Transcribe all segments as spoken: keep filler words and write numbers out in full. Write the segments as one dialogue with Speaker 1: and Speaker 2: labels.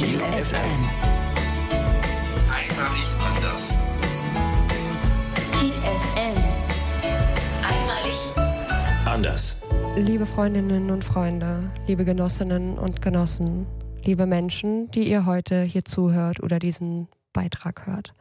Speaker 1: Kiel F M.
Speaker 2: Einmalig anders.
Speaker 3: Kiel F M. Einmalig
Speaker 2: Anders.
Speaker 4: Liebe Freundinnen und Freunde, liebe Genossinnen und Genossen, liebe Menschen, die ihr heute hier zuhört oder diesen Beitrag hört.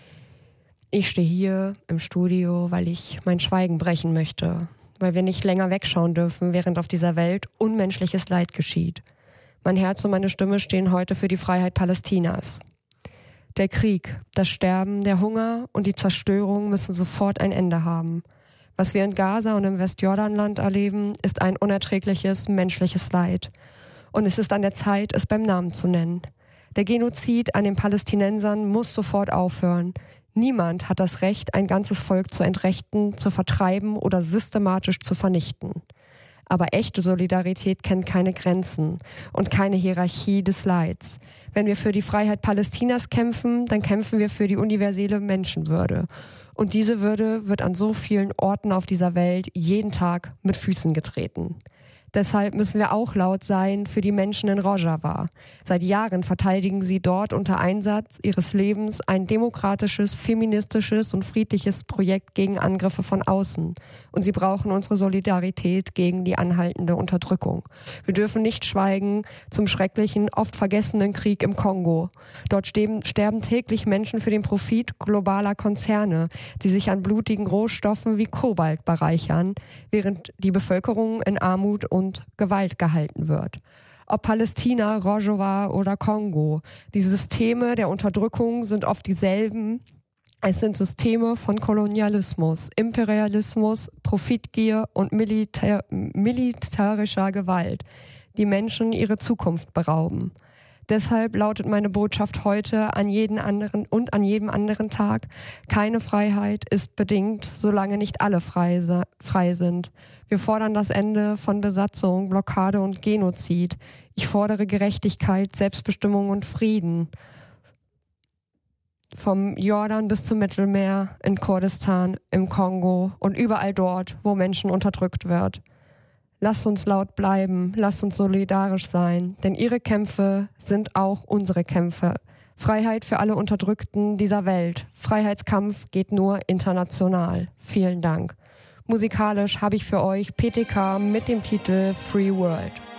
Speaker 4: Ich stehe hier im Studio, weil ich mein Schweigen brechen möchte, weil wir nicht länger wegschauen dürfen, während auf dieser Welt unmenschliches Leid geschieht. Mein Herz und meine Stimme stehen heute für die Freiheit Palästinas. Der Krieg, das Sterben, der Hunger und die Zerstörung müssen sofort ein Ende haben. Was wir in Gaza und im Westjordanland erleben, ist ein unerträgliches menschliches Leid. Und es ist an der Zeit, es beim Namen zu nennen. Der Genozid an den Palästinensern muss sofort aufhören. Niemand hat das Recht, ein ganzes Volk zu entrechten, zu vertreiben oder systematisch zu vernichten. Aber echte Solidarität kennt keine Grenzen und keine Hierarchie des Leids. Wenn wir für die Freiheit Palästinas kämpfen, dann kämpfen wir für die universelle Menschenwürde. Und diese Würde wird an so vielen Orten auf dieser Welt jeden Tag mit Füßen getreten. Deshalb müssen wir auch laut sein für die Menschen in Rojava. Seit Jahren verteidigen sie dort unter Einsatz ihres Lebens ein demokratisches, feministisches und friedliches Projekt gegen Angriffe von außen. Und sie brauchen unsere Solidarität gegen die anhaltende Unterdrückung. Wir dürfen nicht schweigen zum schrecklichen, oft vergessenen Krieg im Kongo. Dort sterben täglich Menschen für den Profit globaler Konzerne, die sich an blutigen Rohstoffen wie Kobalt bereichern, während die Bevölkerung in Armut und und Gewalt gehalten wird. Ob Palästina, Rojava oder Kongo, die Systeme der Unterdrückung sind oft dieselben. Es sind Systeme von Kolonialismus, Imperialismus, Profitgier und Militär, militärischer Gewalt, die Menschen ihre Zukunft berauben. Deshalb lautet meine Botschaft heute an jeden anderen und an jedem anderen Tag: Keine Freiheit ist bedingt, solange nicht alle frei, frei sind. Wir fordern das Ende von Besatzung, Blockade und Genozid. Ich fordere Gerechtigkeit, Selbstbestimmung und Frieden. Vom Jordan bis zum Mittelmeer, in Kurdistan, im Kongo und überall dort, wo Menschen unterdrückt wird. Lasst uns laut bleiben, lasst uns solidarisch sein, denn ihre Kämpfe sind auch unsere Kämpfe. Freiheit für alle Unterdrückten dieser Welt. Freiheitskampf geht nur international. Vielen Dank. Musikalisch habe ich für euch P T K mit dem Titel Free World.